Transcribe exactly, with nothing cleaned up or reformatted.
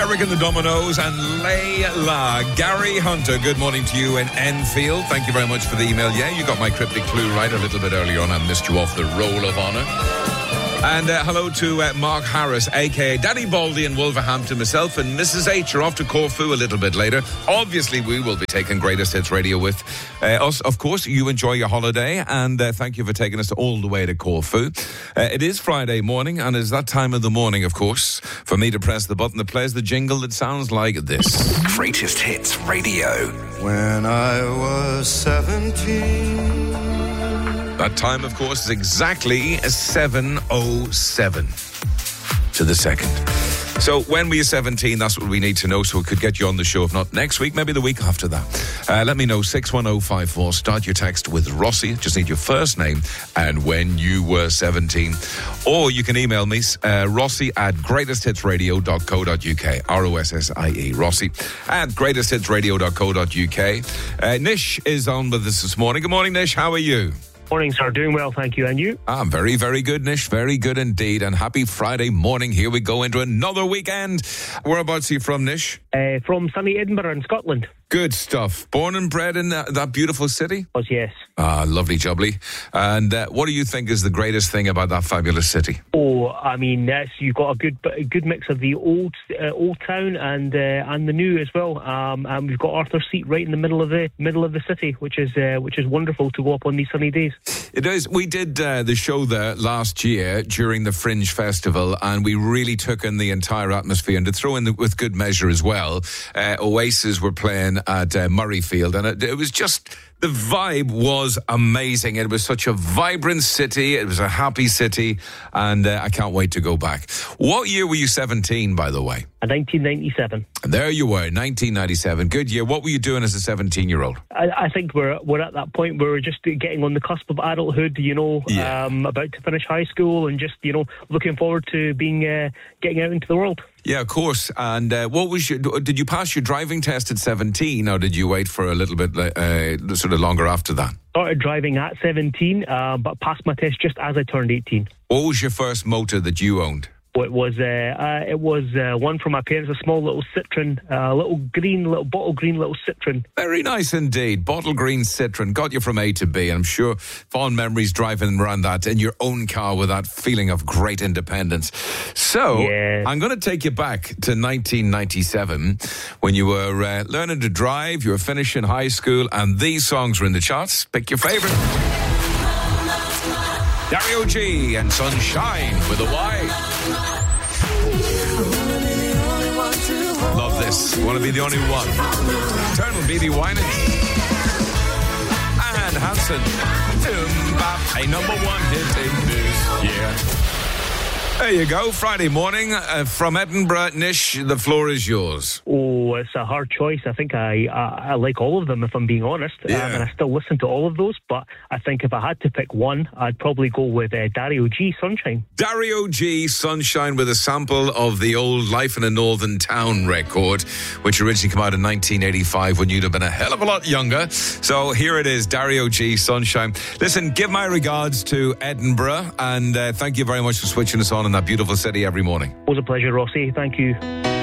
Derek and the Dominoes and Layla. Gary Hunter, good morning to you in Enfield. Thank you very much for the email. Yeah, you got my cryptic clue right a little bit earlier on. I missed you off the roll of honour. And uh, hello to uh, Mark Harris, a k a. Daddy Baldy in Wolverhampton. Myself and Missus H are off to Corfu a little bit later. Obviously, we will be taking Greatest Hits Radio with uh, us. Of course, you enjoy your holiday, and uh, thank you for taking us all the way to Corfu. Uh, it is Friday morning, and it's that time of the morning, of course, for me to press the button that plays the jingle that sounds like this. Greatest Hits Radio. When I was seventeen. That time, of course, is exactly seven oh seven to the second. So when we are seventeen, that's what we need to know, so we could get you on the show. If not next week, maybe the week after that. Uh, let me know, six one oh five four. Start your text with Rossi. Just need your first name and when you were seventeen. Or you can email me, uh, Rossi at greatest hits radio dot co dot uk. R O S S I E, Rossi at greatest hits radio dot co dot uk. Uh, Nish is on with us this morning. Good morning, Nish. How are you? Morning, sir. Doing well, thank you. And you? I'm very, very good, Nish. Very good indeed. And happy Friday morning. Here we go into another weekend. Whereabouts are you from, Nish? Uh, from sunny Edinburgh in Scotland. Good stuff. Born and bred in that, that beautiful city? Was, yes. Ah, lovely jubbly. And uh, what do you think is the greatest thing about that fabulous city? Oh, I mean, yes, you've got a good a good mix of the old uh, old town and uh, and the new as well. Um, and we've got Arthur's Seat right in the middle of the middle of the city, which is uh, which is wonderful to go up on these sunny days. It is. We did uh, the show there last year during the Fringe Festival, and we really took in the entire atmosphere. And to throw in the, with good measure as well, uh, Oasis were playing at uh, Murrayfield, and it, it was just... The vibe was amazing. It was such a vibrant city. It was a happy city, and uh, I can't wait to go back. What year were you seventeen, by the way? nineteen ninety-seven. And there you were, nineteen ninety-seven. Good year. What were you doing as a seventeen-year-old? I, I think we're we're at that point where we're just getting on the cusp of adulthood, you know, yeah. um, about to finish high school and just, you know, looking forward to being uh, getting out into the world. Yeah, of course. And uh, what was your... Did you pass your driving test at seventeen, or did you wait for a little bit uh, sort of longer after that? Started driving at seventeen, uh, but passed my test just as I turned eighteen. What was your first motor that you owned? It was uh, uh, it was uh, one from my parents, a small little Citroen, a uh, little green, little bottle green little Citroen. Very nice indeed. Bottle green Citroen. Got you from A to B. I'm sure fond memories driving around that in your own car with that feeling of great independence. So, yes. I'm going to take you back to nineteen ninety-seven when you were uh, learning to drive, you were finishing high school, and these songs were in the charts. Pick your favourite. Dario G and Sunshine with a Y. Love this. Want to be the only one. Eternal B B Winans. And Hanson. A number one hit in this year. There you go. Friday morning uh, from Edinburgh. Nish, the floor is yours. Oh, it's a hard choice. I think I I, I like all of them, if I'm being honest. Yeah. Um, and I still listen to all of those. But I think if I had to pick one, I'd probably go with uh, Dario G, Sunshine. Dario G, Sunshine, with a sample of the old Life in a Northern Town record, which originally came out in nineteen eighty-five when you'd have been a hell of a lot younger. So here it is, Dario G, Sunshine. Listen, give my regards to Edinburgh, and uh, thank you very much for switching us on in that beautiful city every morning. It was a pleasure, Rossi. Thank you.